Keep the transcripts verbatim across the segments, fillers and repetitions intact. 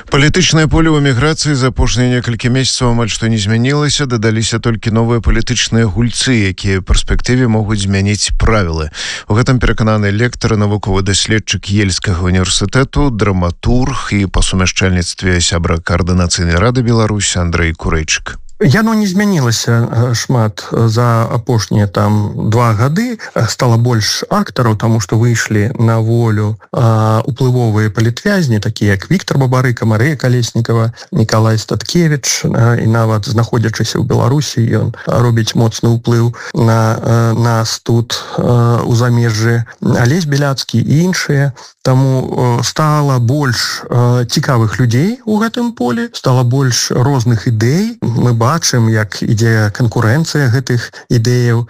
Палітычнае поле ў эміграцыі за апошнія некалькі месяцаў амаль што не змянілася, дадаліся толькі новыя палітычныя гульцы, якія ў перспектыве могуць змяніць правілы. У гэтым перакананы лектар, навуковы даследчык Ельскага універсітэту, драматург і па сумяшчальніцтве сябра Каардынацыйнай рады Беларусі Андрэй Курэйчык. Яно не змянілася шмат за апошнія там два гады. Стала больш актараў, таму што выйшлі на волю а, уплывовыя палітвязні, такія як Віктор Бабарыка, Марыя Калеснікава, Нікалай Статкевіч, а, і нават знаходзячыся ў Беларусі, ён робіць моцны ўплыў на а, нас тут а, у замежжы, Алесь Беляцкі і іншыя. Таму а, стала больш а, цікавых людзей у гэтым полі, стала больш розных ідэй. Мы бачым, як ідзе канкурэнцыя гэтых ідэяў.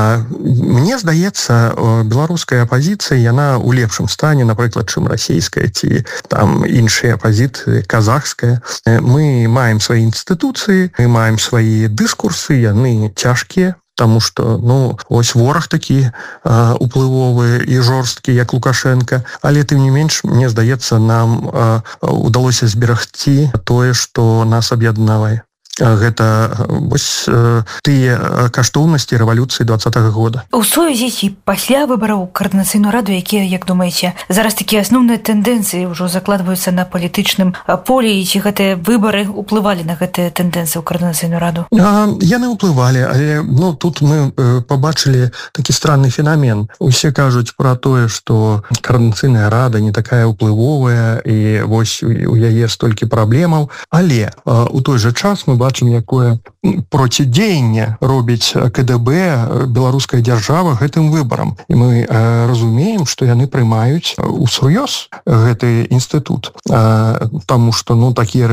Мне здаецца, беларуская апазіцыя, яна ў лепшым стане, напрыклад, чым расійская ці там іншыя апазіцыі, казахская. Мы маем свае інстытуцыі, мы маем свае дыскурсы, яны цяжкія. Таму што, ну, ось вораг такі а, уплывовы і жорсткі, як Лукашенко, але тым не менш, мне здаецца, нам а, удалося зберагці тое, што нас аб'яднавае. Гэта вось тыя каштоўнасці рэвалюцыі двадцатага года. У сувязі ці пасля выбараў Каардынацыйную раду, якія, як думаеце, зараз такія асноўныя тэндэнцыі ўжо закладваюцца на палітычным полі, і ці гэтыя выбары ўплывалі на гэтыя тэндэнцыі ў Каардынацыйную раду? А, яны ўплывалі, але ну, тут мы э, пабачылі такі странны феномен. Усе кажуць пра тое, што Каардынацыйная рада не такая ўплывовая, і вось у яе столькі праблемаў, але э, у той жа час мы бачым, якое процідзеянне робіць КДБ, беларуская дзяржава гэтым выбарам. І мы э, разумеем, што яны прымаюць усур'ёз гэты інстытут, э, таму што ну, такія